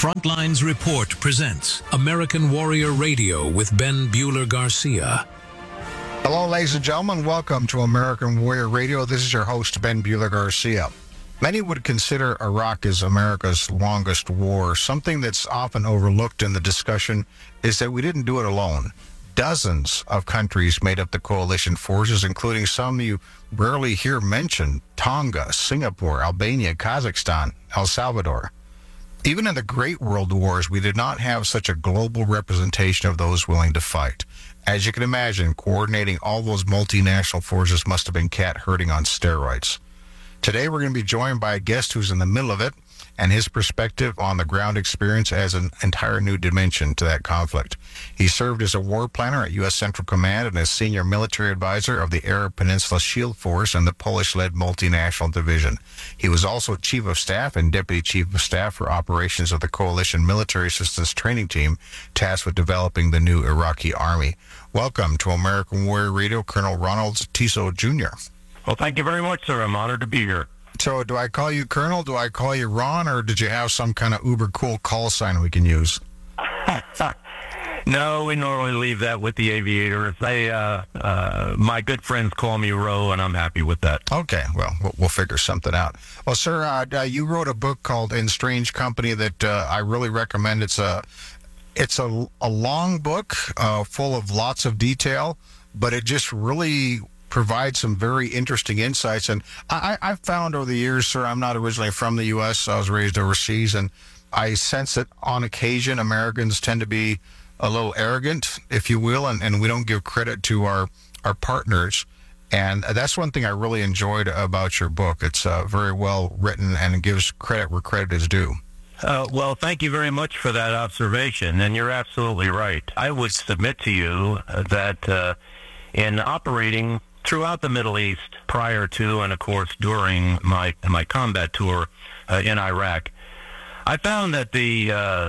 Frontlines Report presents American Warrior Radio with Ben Bueller Garcia. Hello, ladies and gentlemen. Welcome to American Warrior Radio. This is your host, Ben Bueller Garcia. Many would consider Iraq as America's longest war. Something that's often overlooked in the discussion is that we didn't do it alone. Dozens of countries made up the coalition forces, including some you rarely hear mentioned: Tonga, Singapore, Albania, Kazakhstan, El Salvador. Even in the Great World Wars, we did not have such a global representation of those willing to fight. As you can imagine, coordinating all those multinational forces must have been cat herding on steroids. Today, we're going to be joined by a guest who's in the middle of it, and his perspective on the ground experience adds an entire new dimension to that conflict. He served as a war planner at U.S. Central Command and as senior military advisor of the Arab Peninsula Shield Force and the Polish-led multinational division. He was also chief of staff and deputy chief of staff for operations of the Coalition Military Assistance Training Team, tasked with developing the new Iraqi army. Welcome to American Warrior Radio, Colonel Ronald Tiso Jr. Well, thank you very much, sir. I'm honored to be here. So do I call you Colonel, do I call you Ron, or did you have some kind of uber cool call sign we can use? No, we normally leave that with the aviators. My good friends call me Ro, and I'm happy with that. Okay, well, we'll figure something out. Well, sir, you wrote a book called In Strange Company that I really recommend. It's a long book full of lots of detail, but it just really provide some very interesting insights. And I've found over the years, sir, I'm not originally from the U.S. I was raised overseas, and I sense that on occasion Americans tend to be a little arrogant, if you will, and we don't give credit to our partners. And that's one thing I really enjoyed about your book. It's very well written, and it gives credit where credit is due. Well, thank you very much for that observation, and you're absolutely right. I would submit to you that in operating throughout the Middle East, prior to and, of course, during my combat tour in Iraq, I found that the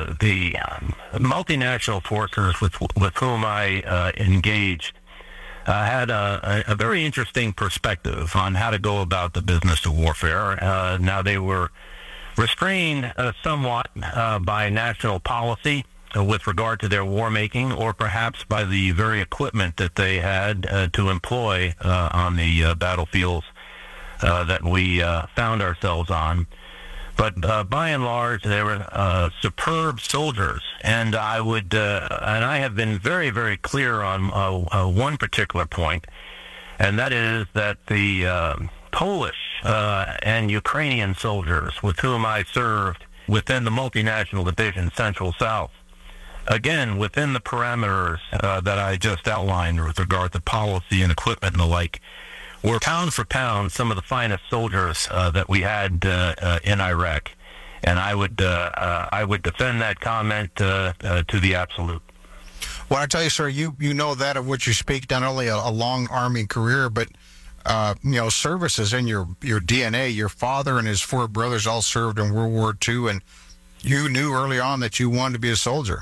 multinational forces with whom I engaged had a very interesting perspective on how to go about the business of warfare. Now, they were restrained somewhat by national policy with regard to their war making, or perhaps by the very equipment that they had to employ on the battlefields that we found ourselves on. But by and large, they were superb soldiers, and I have been very, very clear on one particular point, and that is that the Polish and Ukrainian soldiers with whom I served within the multinational division Central South, again, within the parameters that I just outlined with regard to policy and equipment and the like, were pound for pound some of the finest soldiers that we had in Iraq. And I would defend that comment to the absolute. Well, I tell you, sir, you know that of which you speak, not only a long Army career, but service is in your DNA. Your father and his four brothers all served in World War II, and you knew early on that you wanted to be a soldier.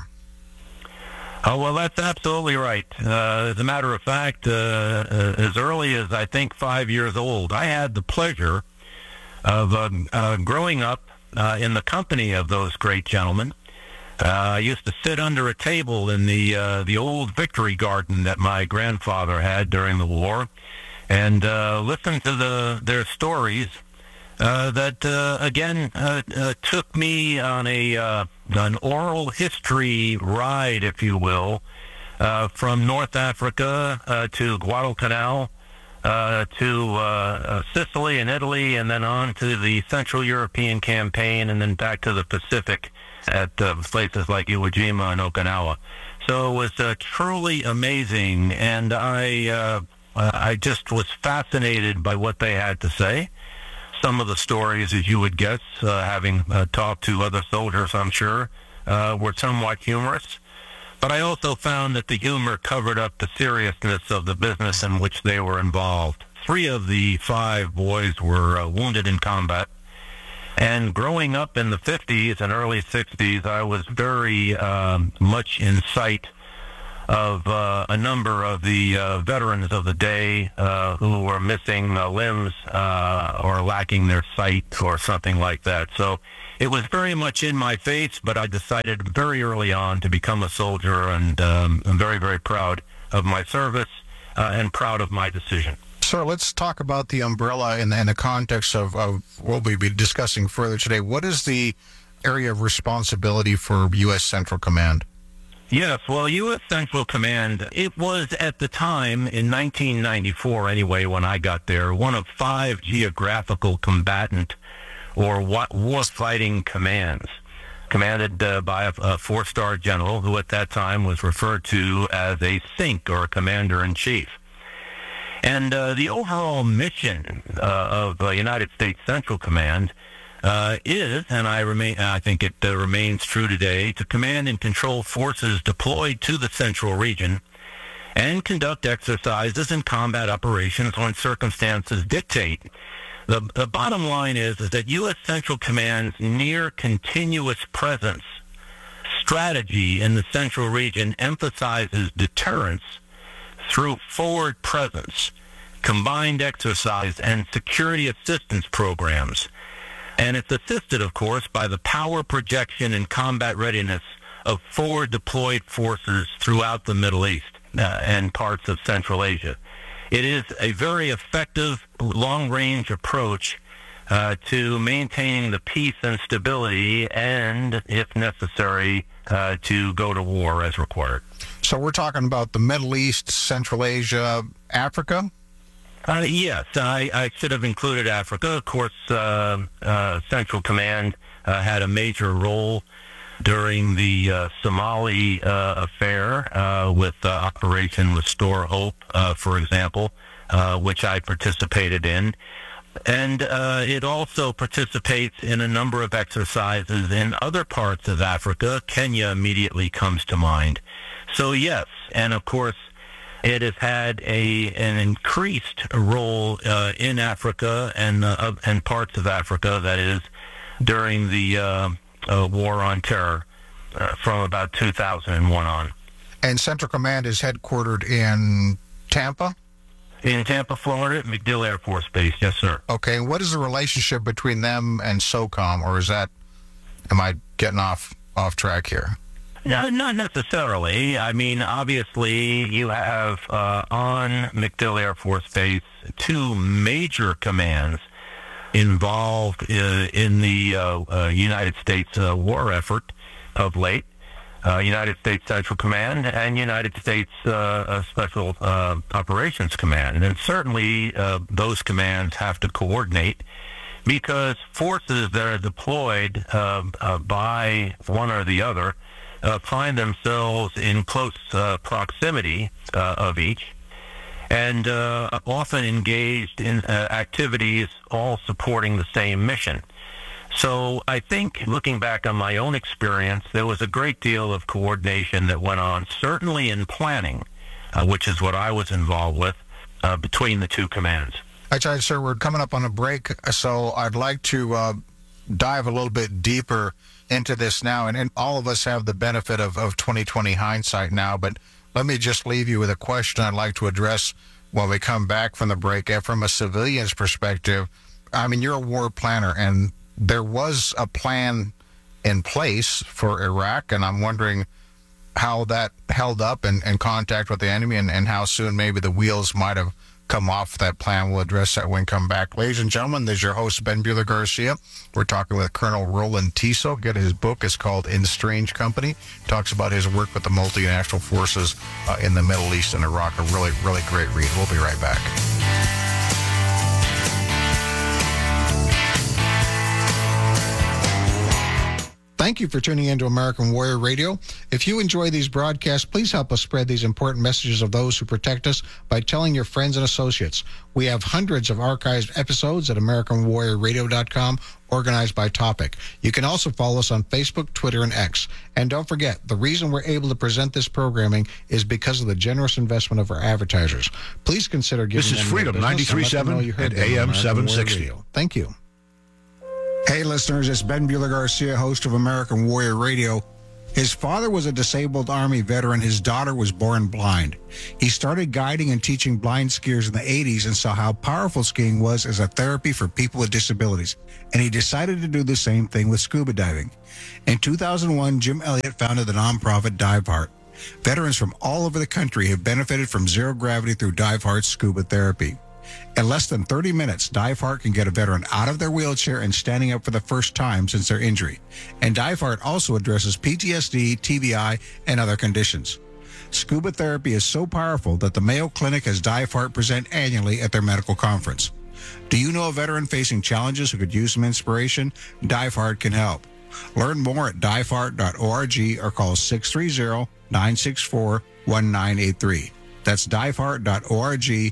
Oh, well, that's absolutely right. As a matter of fact, as early as, I think, 5 years old, I had the pleasure of growing up in the company of those great gentlemen. I used to sit under a table in the old Victory Garden that my grandfather had during the war and listen to their stories that, again, took me on an oral history ride, if you will, from North Africa to Guadalcanal, to Sicily and Italy, and then on to the Central European campaign, and then back to the Pacific at places like Iwo Jima and Okinawa. So it was truly amazing, and I just was fascinated by what they had to say. Some of the stories, as you would guess, having talked to other soldiers, I'm sure, were somewhat humorous. But I also found that the humor covered up the seriousness of the business in which they were involved. 3 of the 5 boys were wounded in combat. And growing up in the 50s and early 60s, I was very much in sight of a number of the veterans of the day who were missing limbs or lacking their sight or something like that. So it was very much in my face, but I decided very early on to become a soldier, and I'm very, very proud of my service and proud of my decision. Sir, let's talk about the umbrella in the context of what we'll be discussing further today. What is the area of responsibility for U.S. Central Command? Yes, well, U.S. Central Command, it was at the time, in 1994 anyway, when I got there, one of 5 geographical combatant or war-fighting commands, commanded by a 4-star general who at that time was referred to as a CINC, or Commander-in-Chief. And the overall mission of United States Central Command is, and I think it remains true today, to command and control forces deployed to the Central Region and conduct exercises and combat operations when circumstances dictate. The bottom line is that U.S. Central Command's near continuous presence strategy in the Central Region emphasizes deterrence through forward presence, combined exercise, and security assistance programs. And it's assisted, of course, by the power projection and combat readiness of forward deployed forces throughout the Middle East and parts of Central Asia. It is a very effective long-range approach to maintaining the peace and stability and, if necessary, to go to war as required. So we're talking about the Middle East, Central Asia, Africa? Yes, I should have included Africa. Of course, Central Command had a major role during the Somali affair with Operation Restore Hope, for example, which I participated in. And it also participates in a number of exercises in other parts of Africa. Kenya immediately comes to mind. So yes, and of course, it has had an increased role in Africa and parts of Africa, that is, during the war on terror from about 2001 on. And Central Command is headquartered in Tampa? In Tampa, Florida, at MacDill Air Force Base, yes, sir. Okay, what is the relationship between them and SOCOM, or am I getting off track here? No, not necessarily. I mean, obviously, you have on MacDill Air Force Base 2 major commands involved in the United States war effort of late. United States Central Command and United States Special Operations Command. And certainly those commands have to coordinate because forces that are deployed by one or the other find themselves in close proximity of each and often engaged in activities all supporting the same mission. So I think, looking back on my own experience, there was a great deal of coordination that went on, certainly in planning, which is what I was involved with, between the 2 commands. All right, sir, we're coming up on a break, so I'd like to dive a little bit deeper into this now. And all of us have the benefit of 2020 hindsight now, but let me just leave you with a question I'd like to address when we come back from the break. From a civilian's perspective, I mean, you're a war planner, and there was a plan in place for Iraq, and I'm wondering how that held up in contact with the enemy and how soon maybe the wheels might have come off that plan. We'll address that when we come back. Ladies and gentlemen, this is your host, Ben Bueller Garcia. We're talking with Colonel Roland Tiso. Get his book. It's called In Strange Company. Talks about his work with the multinational forces in the Middle East and Iraq. A really, really great read. We'll be right back. Thank you for tuning in to American Warrior Radio. If you enjoy these broadcasts, please help us spread these important messages of those who protect us by telling your friends and associates. We have hundreds of archived episodes at AmericanWarriorRadio.com, organized by topic. You can also follow us on Facebook, Twitter, and X. And don't forget, the reason we're able to present this programming is because of the generous investment of our advertisers. Please consider giving them your business. This is Freedom 93.7 and AM 760. Thank you. Hey, listeners, it's Ben Bueller Garcia, host of American Warrior Radio. His father was a disabled Army veteran. His daughter was born blind. He started guiding and teaching blind skiers in the 80s and saw how powerful skiing was as a therapy for people with disabilities. And he decided to do the same thing with scuba diving. In 2001, Jim Elliott founded the nonprofit Dive Heart. Veterans from all over the country have benefited from zero gravity through Dive Heart's scuba therapy. In less than 30 minutes, Dive Heart can get a veteran out of their wheelchair and standing up for the first time since their injury. And Dive Heart also addresses PTSD, TBI, and other conditions. Scuba therapy is so powerful that the Mayo Clinic has Dive Heart present annually at their medical conference. Do you know a veteran facing challenges who could use some inspiration? Dive Heart can help. Learn more at diveheart.org or call 630-964-1983. That's diveheart.org,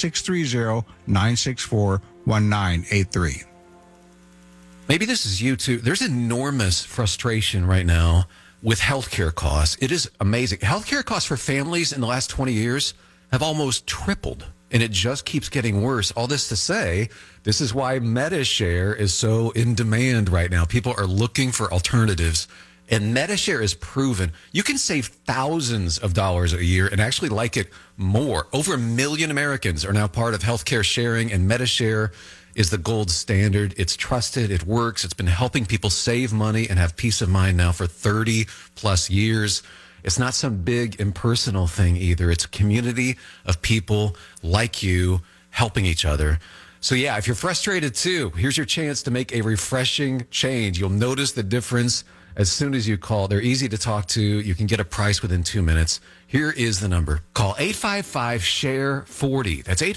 630-964-1983. Maybe this is you too. There's enormous frustration right now with healthcare costs. It is amazing. Healthcare costs for families in the last 20 years have almost tripled, and it just keeps getting worse. All this to say, this is why MediShare is so in demand right now. People are looking for alternatives. And MediShare is proven you can save thousands of dollars a year and actually like it more. Over 1 million Americans are now part of healthcare sharing, and MediShare is the gold standard. It's trusted. It works. It's been helping people save money and have peace of mind now for 30 plus years. It's not some big impersonal thing either. It's a community of people like you helping each other. So yeah, if you're frustrated too, here's your chance to make a refreshing change. You'll notice the difference as soon as you call. They're easy to talk to. You can get a price within 2 minutes. Here is the number. Call 855-SHARE-40. That's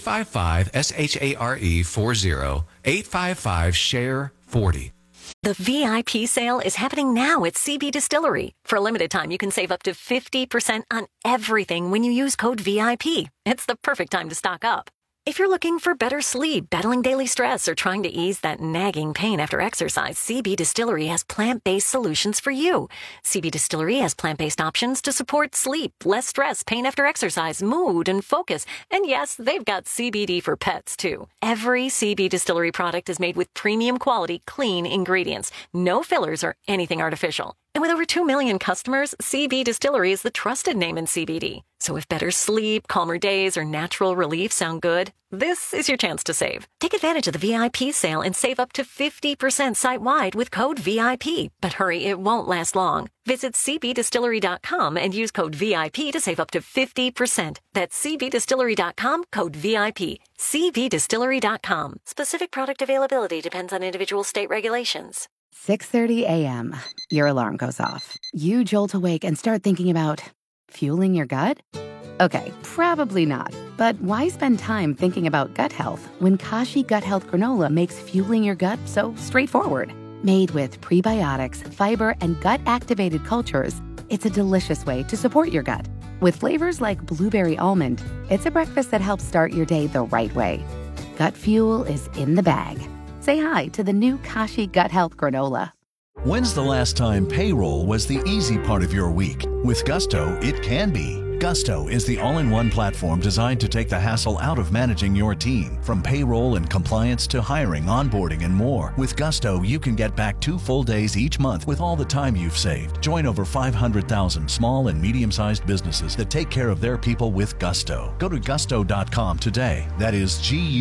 855-SHARE-40. 855-SHARE-40. The VIP sale is happening now at CB Distillery. For a limited time, you can save up to 50% on everything when you use code VIP. It's the perfect time to stock up. If you're looking for better sleep, battling daily stress, or trying to ease that nagging pain after exercise, CB Distillery has plant-based solutions for you. CB Distillery has plant-based options to support sleep, less stress, pain after exercise, mood, and focus. And yes, they've got CBD for pets, too. Every CB Distillery product is made with premium quality, clean ingredients. No fillers or anything artificial. And with over 2 million customers, CB Distillery is the trusted name in CBD. So if better sleep, calmer days, or natural relief sound good, this is your chance to save. Take advantage of the VIP sale and save up to 50% site-wide with code VIP. But hurry, it won't last long. Visit cbdistillery.com and use code VIP to save up to 50%. That's cbdistillery.com, code VIP. cbdistillery.com. Specific product availability depends on individual state regulations. 6:30 a.m. Your alarm goes off. You jolt awake and start thinking about fueling your gut? Okay, probably not. But why spend time thinking about gut health when Kashi Gut Health Granola makes fueling your gut so straightforward? Made with prebiotics, fiber, and gut-activated cultures, it's a delicious way to support your gut. With flavors like blueberry almond, it's a breakfast that helps start your day the right way. Gut fuel is in the bag. Say hi to the new Kashi Gut Health Granola. When's the last time payroll was the easy part of your week? With Gusto, it can be. Gusto is the all-in-one platform designed to take the hassle out of managing your team. From payroll and compliance to hiring, onboarding, and more. With Gusto, you can get back 2 full days each month with all the time you've saved. Join over 500,000 small and medium-sized businesses that take care of their people with Gusto. Go to gusto.com today. That is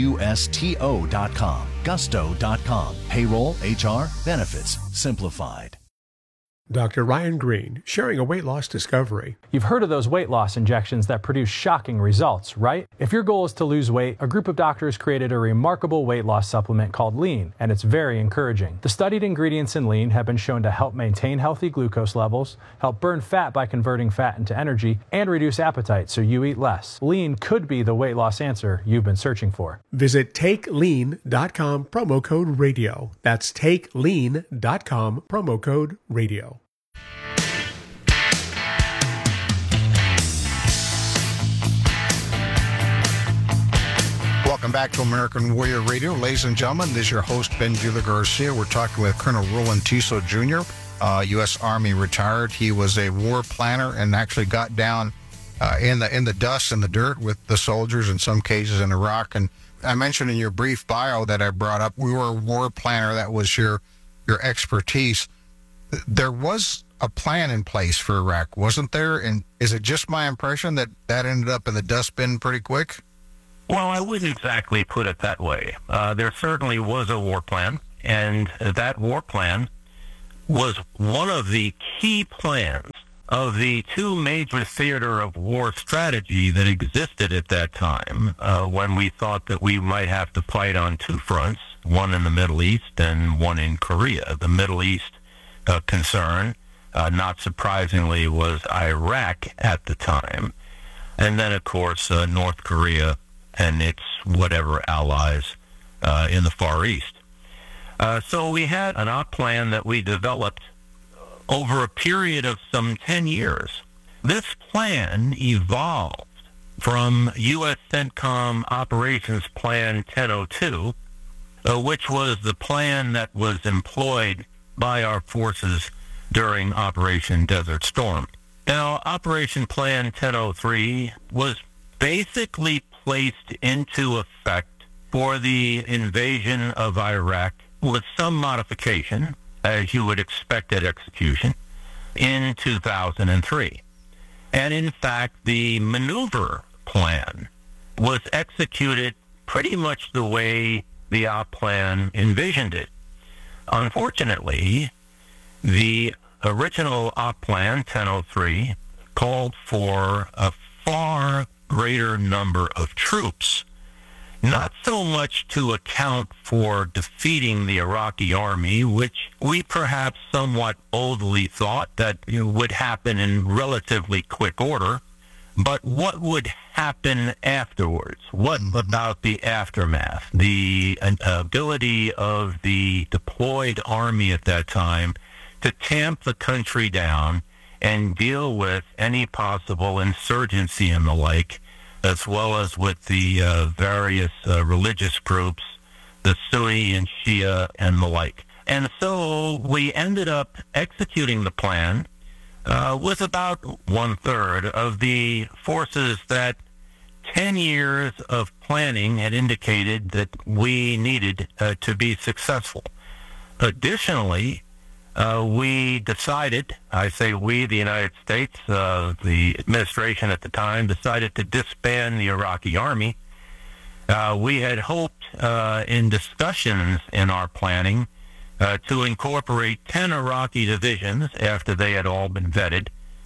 GUSTO.com. Gusto.com. Payroll, HR, benefits, simplified. Dr. Ryan Green, sharing a weight loss discovery. You've heard of those weight loss injections that produce shocking results, right? If your goal is to lose weight, a group of doctors created a remarkable weight loss supplement called Lean, and it's very encouraging. The studied ingredients in Lean have been shown to help maintain healthy glucose levels, help burn fat by converting fat into energy, and reduce appetite so you eat less. Lean could be the weight loss answer you've been searching for. Visit TakeLean.com, promo code radio. That's TakeLean.com, promo code radio. Welcome back to American Warrior Radio. Ladies and gentlemen, this is your host, Ben Bueller Garcia. We're talking with Colonel Roland Tiso Jr., U.S. Army retired. He was a war planner and actually got down in the dust and the dirt with the soldiers in some cases in Iraq. And I mentioned in your brief bio that I brought up, we were a war planner. That was your expertise. There was a plan in place for Iraq, wasn't there? And is it just my impression that that ended up in the dustbin pretty quick? Well, I wouldn't exactly put it that way. There certainly was a war plan, and that war plan was one of the key plans of the two major theater of war strategy that existed at that time, when we thought that we might have to fight on two fronts, one in the Middle East and one in Korea. The Middle East concern, not surprisingly, was Iraq at the time. And then, of course, North Korea and its whatever allies in the Far East. So we had an op plan that we developed over a period of some 10 years. This plan evolved from U.S. CENTCOM Operations Plan 1002, which was the plan that was employed by our forces during Operation Desert Storm. Now, Operation Plan 1003 was basically placed into effect for the invasion of Iraq with some modification, as you would expect at execution, in 2003. And in fact, the maneuver plan was executed pretty much the way the op plan envisioned it. Unfortunately, the original op plan 1003 called for a far greater number of troops, not so much to account for defeating the Iraqi army, which we perhaps somewhat boldly thought that would happen in relatively quick order, but what would happen afterwards? What about the aftermath? The ability of the deployed army at that time to tamp the country down and deal with any possible insurgency and the like, as well as with the various religious groups, the Sunni and Shia and the like. And so we ended up executing the plan with about 1/3 of the forces that 10 years of planning had indicated that we needed to be successful. Additionally, we decided, I say we, the United States, the administration at the time, decided to disband the Iraqi army. We had hoped in discussions in our planning to incorporate 10 Iraqi divisions, after they had all been vetted,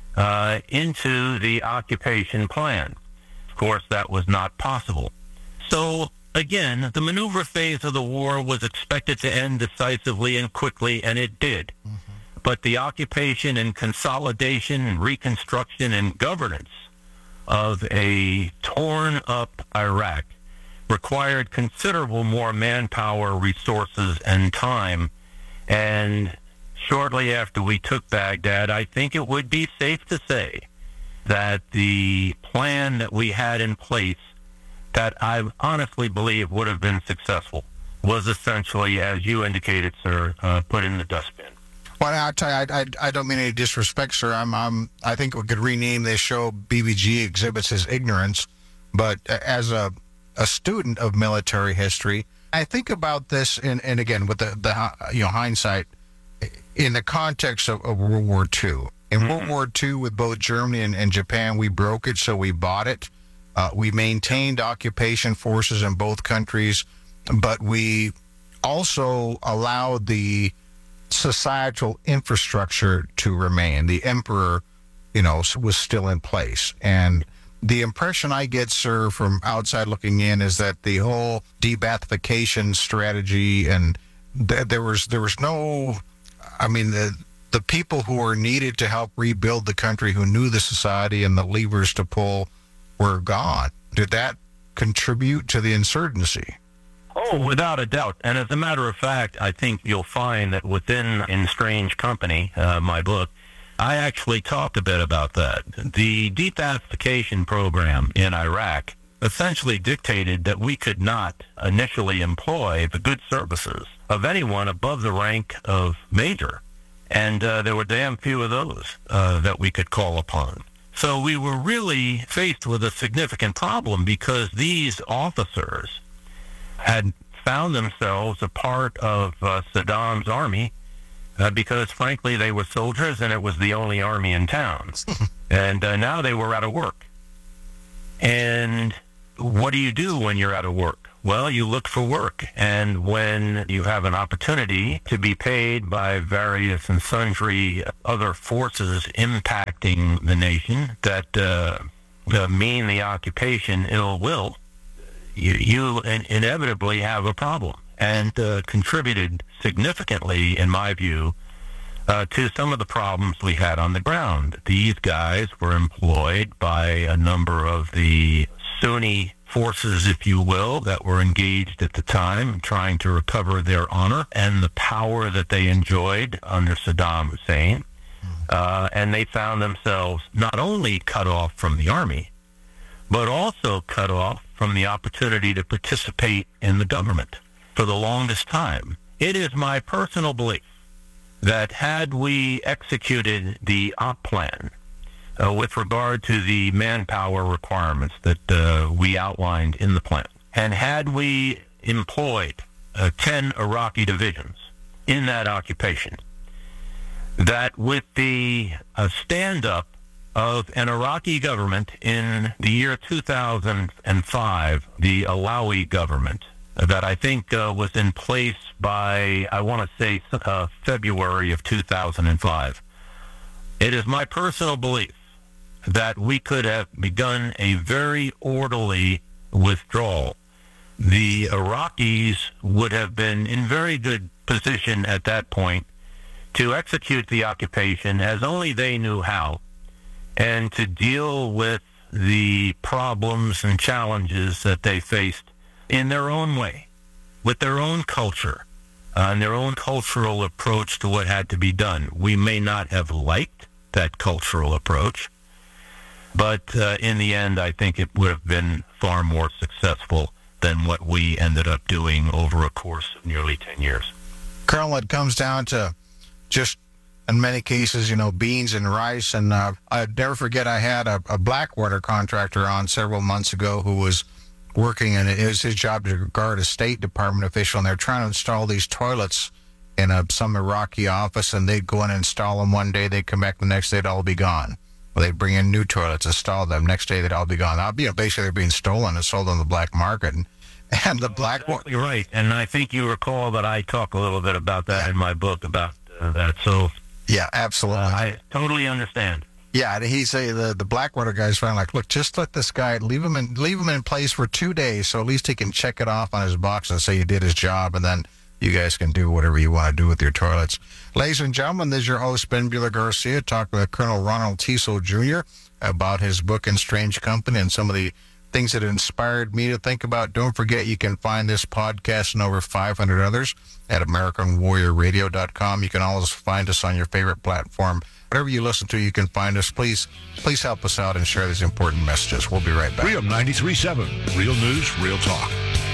into the occupation plan. Of course, that was not possible. So, again, the maneuver phase of the war was expected to end decisively and quickly, and it did. But the occupation and consolidation and reconstruction and governance of a torn-up Iraq required considerable more manpower, resources, and time. And shortly after we took Baghdad, I think it would be safe to say that the plan that we had in place, that I honestly believe would have been successful, was essentially, as you indicated, sir, put in the dustbin. Well, I'll tell you, I don't mean any disrespect, sir. I think we could rename this show BBG Exhibits His Ignorance. But as a student of military history, I think about this, and again, with the hindsight, in the context of World War II. In World War II, with both Germany and Japan, we broke it, so we bought it. We maintained occupation forces in both countries, but we also allowed the societal infrastructure to remain. The emperor, was still in place. And the impression I get, sir, from outside looking in, is that the whole de-Baathification strategy, and there was no, the people who were needed to help rebuild the country, who knew the society and the levers to pull, were gone. Did that contribute to the insurgency? Oh, without a doubt. And as a matter of fact, I think you'll find that within In Strange Company, my book, I actually talked a bit about that. The de-Baathification program in Iraq essentially dictated that we could not initially employ the good services of anyone above the rank of major. And there were damn few of those that we could call upon. So we were really faced with a significant problem, because these officers had found themselves a part of Saddam's army because, frankly, they were soldiers and it was the only army in town. And now they were out of work. And what do you do when you're out of work? Well, you look for work. And when you have an opportunity to be paid by various and sundry other forces impacting the nation that mean the occupation ill will, you inevitably have a problem. And contributed significantly, in my view, to some of the problems we had on the ground. These guys were employed by a number of the Sunni forces, if you will, that were engaged at the time trying to recover their honor and the power that they enjoyed under Saddam Hussein. And they found themselves not only cut off from the army, but also cut off from the opportunity to participate in the government for the longest time. It is my personal belief that had we executed the op plan with regard to the manpower requirements that we outlined in the plan, and had we employed 10 Iraqi divisions in that occupation, that with the stand-up of an Iraqi government in the year 2005, the Alawi government, that I think was in place by, I want to say, February of 2005. It is my personal belief that we could have begun a very orderly withdrawal. The Iraqis would have been in very good position at that point to execute the occupation as only they knew how, and to deal with the problems and challenges that they faced in their own way, with their own culture, and their own cultural approach to what had to be done. We may not have liked that cultural approach, but in the end, I think it would have been far more successful than what we ended up doing over a course of nearly 10 years. Colonel, it comes down to just, in many cases, beans and rice. And I'd never forget, I had a Blackwater contractor on several months ago who was working, and it was his job to guard a State Department official, and they're trying to install these toilets in some Iraqi office, and they'd go in and install them one day, they'd come back the next day, they'd all be gone. Well, they'd bring in new toilets, install them, next day they'd all be gone. Basically they're being stolen and sold on the black market. And the Blackwater... Exactly right, and I think you recall that I talk a little bit about that in my book about that, so... Yeah, absolutely. I totally understand. Yeah, he's the Blackwater guy's finally like, look, just let this guy, leave him in place for 2 days, so at least he can check it off on his box and say he did his job, and then you guys can do whatever you want to do with your toilets. Ladies and gentlemen, this is your host, Ben Buehler Garcia, talking with Colonel Ronald Teasel Jr. about his book, In Strange Company, and some of the things that inspired me to think about. Don't forget, you can find this podcast and over 500 others at AmericanWarriorRadio.com. You can always find us on your favorite platform. Whatever you listen to, you can find us. Please help us out and share these important messages. We'll be right back. Freedom 93.7. Real news, real talk.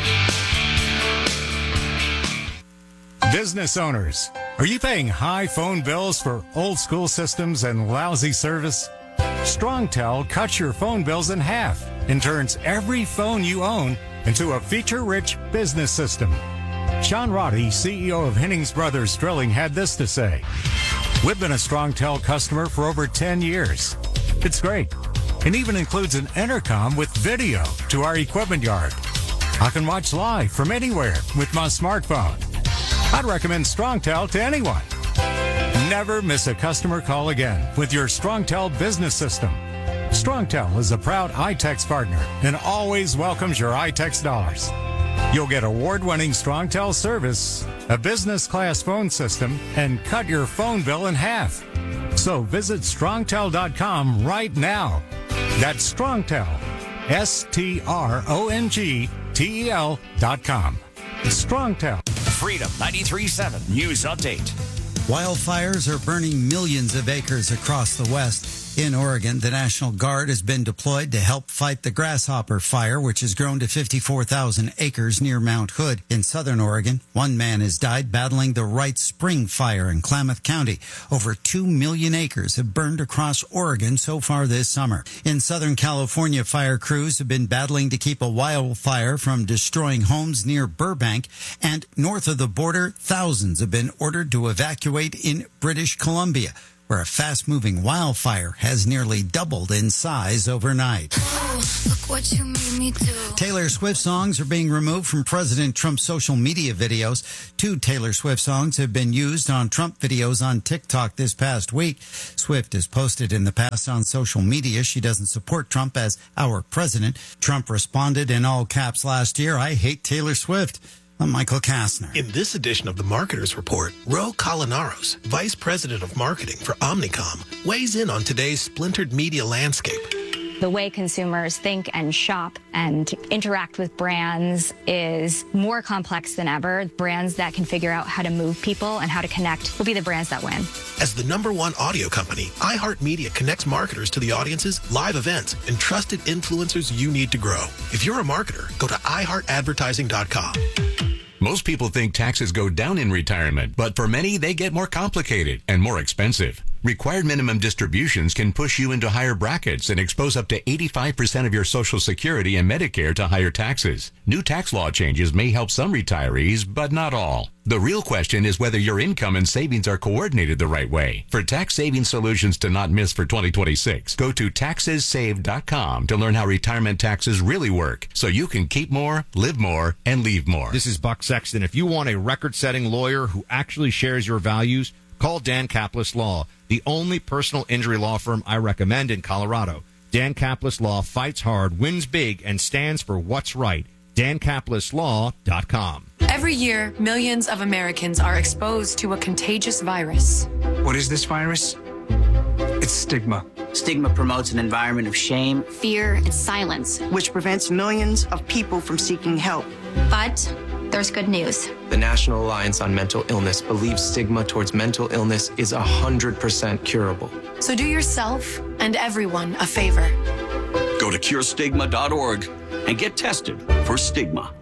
Business owners, are you paying high phone bills for old school systems and lousy service? StrongTel cuts your phone bills in half and turns every phone you own into a feature-rich business system. Sean Roddy, CEO of Hennings Brothers Drilling, had this to say: "We've been a StrongTel customer for over 10 years. It's great. It even includes an intercom with video to our equipment yard. I can watch live from anywhere with my smartphone. I'd recommend StrongTel to anyone. Never miss a customer call again with your StrongTel business system. StrongTel is a proud iTex partner and always welcomes your iTex dollars. You'll get award-winning StrongTel service, a business-class phone system, and cut your phone bill in half. So visit StrongTel.com right now. That's StrongTel, StrongTel.com. StrongTel. Freedom 93.7 News Update. Wildfires are burning millions of acres across the West. In Oregon, the National Guard has been deployed to help fight the grasshopper fire, which has grown to 54,000 acres near Mount Hood. In southern Oregon, one man has died battling the Wright Spring fire in Klamath County. Over 2 million acres have burned across Oregon so far this summer. In Southern California, fire crews have been battling to keep a wildfire from destroying homes near Burbank. And north of the border, thousands have been ordered to evacuate in British Columbia, where a fast-moving wildfire has nearly doubled in size overnight. Oh, look what you made me do. Taylor Swift songs are being removed from President Trump's social media videos. 2 Taylor Swift songs have been used on Trump videos on TikTok this past week. Swift has posted in the past on social media she doesn't support Trump as our president. Trump responded in all caps last year, "I hate Taylor Swift." I'm Michael Kastner. In this edition of the Marketers Report, Ro Colinaros, Vice President of Marketing for Omnicom, weighs in on today's splintered media landscape. The way consumers think and shop and interact with brands is more complex than ever. Brands that can figure out how to move people and how to connect will be the brands that win. As the #1 audio company, iHeartMedia connects marketers to the audiences, live events, and trusted influencers you need to grow. If you're a marketer, go to iHeartAdvertising.com. Most people think taxes go down in retirement, but for many, they get more complicated and more expensive. Required minimum distributions can push you into higher brackets and expose up to 85% of your Social Security and Medicare to higher taxes. New tax law changes may help some retirees, but not all. The real question is whether your income and savings are coordinated the right way. For tax saving solutions to not miss for 2026, go to taxessaved.com to learn how retirement taxes really work, so you can keep more, live more, and leave more. This is Buck Sexton. If you want a record-setting lawyer who actually shares your values, call Dan Kaplis Law, the only personal injury law firm I recommend in Colorado. Dan Kaplis Law fights hard, wins big, and stands for what's right. DanKaplisLaw.com. Every year, millions of Americans are exposed to a contagious virus. What is this virus? It's stigma. Stigma promotes an environment of shame, fear, and silence, which prevents millions of people from seeking help. But there's good news. The National Alliance on Mental Illness believes stigma towards mental illness is 100% curable. So do yourself and everyone a favor. Go to curestigma.org and get tested for stigma.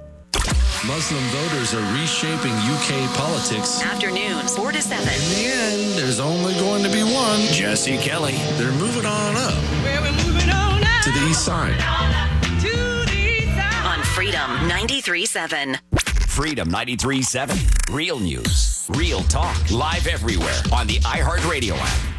Muslim voters are reshaping UK politics. Afternoons, 4 to 7. In the end, there's only going to be one. Jesse Kelly. They're moving on up. Where we're moving on up. To the east side. To the east side. On Freedom 93.7. Freedom 93.7. Real news, real talk, live everywhere on the iHeartRadio app.